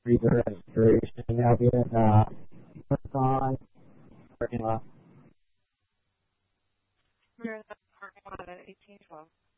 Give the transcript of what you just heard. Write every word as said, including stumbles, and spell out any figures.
freezer registration. Now we have uh, what's on parking lot. We're in the parking lot at eighteen twelve.